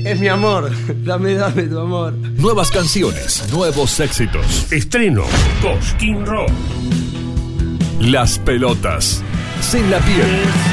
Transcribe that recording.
Es mi amor. Dame tu amor. Nuevas canciones, nuevos éxitos. Estreno Cosquín Rock. Las pelotas. Sin la piel.